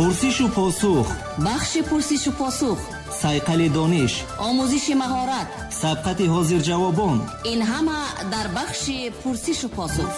پرسش و پاسخ، بخش پرسش و پاسخ، سایقل دانش، آموزش مهارت، سبقت حاضر جوابان، این همه در بخش پرسش و پاسخ.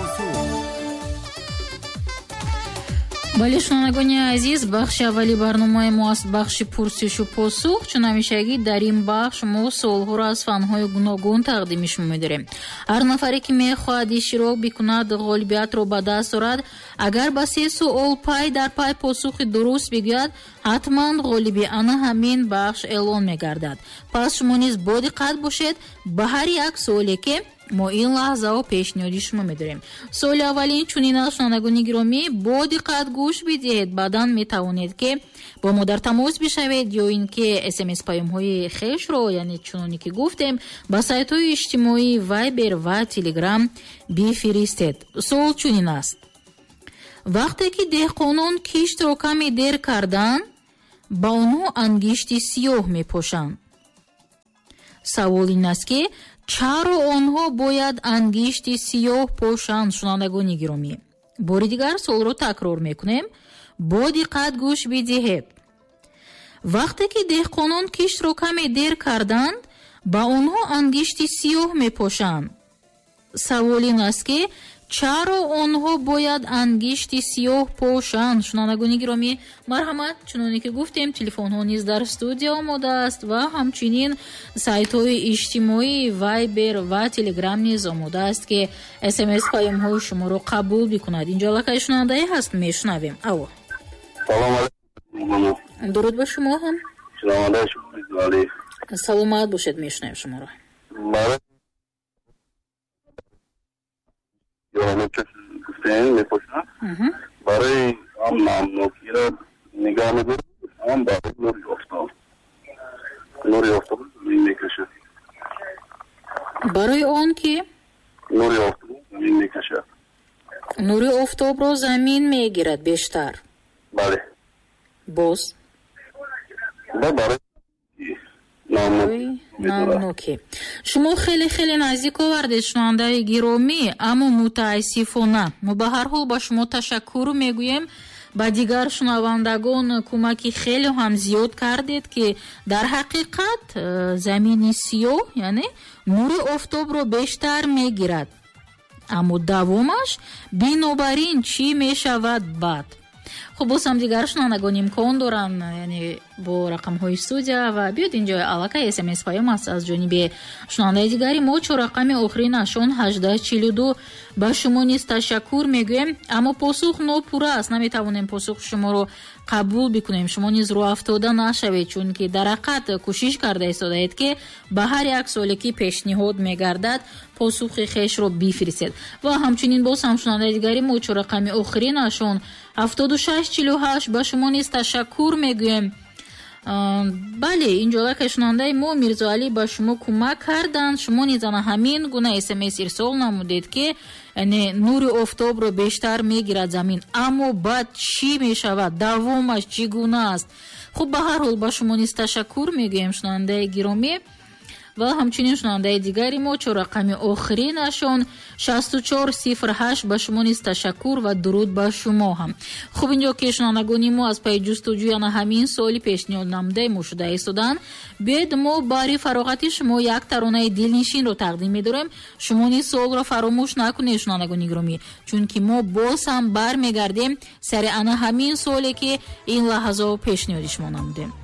бале шунавандагони азиз, бахши аввали барномаи мо аст бахши пурсишу посух. чун ҳамешагӣ дар ин бахш мо суолҳоро аз фанҳои гуногун тақдими шумо медорем. ҳар нафаре ки мехоҳад иштирок бикунад, ғолибиятро ба даст орад. агар ба 3 суол пай дар пай посухи дуруст бигӯяд, ҳатман ғолиби ана ҳамин бахш эълон мегардад. пас шумо низ бодиққат бошед ба ҳар як суоле ки мо ин лаҳзао пешниҳоди шумо медорем. суоли аввалин чунин аст: шунавандагони гиромӣ, бо диққат гӯш бидиҳед. баъдан метавонед ки бо мо дар тамос бишавед ё ин ки смс паёмҳои хешро, яъне чуноне ки гуфтем, ба сайтҳои иҷтимоӣ вайбер ва телеграм бифиристед. суол чунин аст: вақте ки деҳқонон киштро каме дер карданд, ба онҳо ангишти сиёҳ мепошанд. савол ин аст ки чаро онҳо бояд ангишти сиёҳ пошанд? шунавандагони гиромӣ, бори дигар суолро такрор мекунем. бо диққат гӯш бидиҳед. вақте ки деҳқонон киштро каме дер карданд, ба онҳо ангишти сиёҳ мепошанд. савол ин аст ки чаро онҳо бояд ангишти сиёҳ пошанд? шунавандагони гиромӣ, марҳамат, чуноне ки гуфтем, телефонҳо низ дар студия омода аст ва ҳамчунин сайтҳои иҷтимоӣ вайбер ва телеграм низ омода аст ки смс паёмҳои шуморо қабул бикунад. инҷо аллакай шунавандаe ҳаст, мешунавем. алло, салом алайкум. дуруд ба шумо ҳам. шунавандаи шумо саломат бошед, мешунавем шуморо. برای هم نامنوکی را نگاه می‌دارم، هم برای نوری آفتاب زمین میکشه. برای آن که نوری آفتاب زمین میکشه. نوری آفتاب را زمین میگیرد بیشتر. بله. باز برای نامنوکی. شما خیلی خیلی نزدیک آوردید شنونده گرامی، اما متاسفانه ما به هر حال با شما تشکر میگوییم. با دیگر شنوندگان کمکی خیلی هم زیاد کردید که در حقیقت زمین سیاه یعنی نور آفتاب رو بیشتر میگیرد، اما دوامش بنابراین چی میشود بعد؟ خب باز هم دیگر شنوندگان امکان دارن، یعنی با رقم‌های استودیا و بیاد اینجا علاقه اسمس پیام است از جانب شنونده دیگری ما. چه رقم آخرینشون 1842 با شما نیز تشکر میگویم، اما پاسخ ناپوره است، نمیتوانیم پاسخ شما رو قبول بکنیم. شما نیز رو افتاده نشوید، چون که در حقیقت کوشش کرده ایستادید که به هر یک سوالی که پیشنهاد میگردد پاسخ خیش رو بفرستید. و همچنین باز هم شنونده دیگری ما چه رقم آخرینشون 7648 با شما نیز تشکر میگویم. بله، اینجا که شنونده ما میرزا علی با شما کمک کردند. شما نیز همین گونه اسمس ارسال نمودید که یعنی نور آفتاب رو بیشتر میگیرد زمین، اما بعد چی میشود؟ دوامش چگونه است؟ خب به هر حال با شما نیز تشکر میگویم شنونده گرامی. و همچنین شنونده دیگری ما چه رقم آخرینشون 6408 با شما نیز تشکر و درود با شما هم. خب اینجا که شنوندگان ما از پی جستجوی همین سوالی پیشنهاد نموده ما شده ایستادن، بیاید ما برای فراغت شما یک ترانه دلنشین رو تقدیم می‌داریم. شما نیز سوال رو فراموش نکنید شنوندگان گرامی، چون که ما باز هم برمیگردیم سر همین سوالی که این لحظه پیشنهاد شما نمودیم.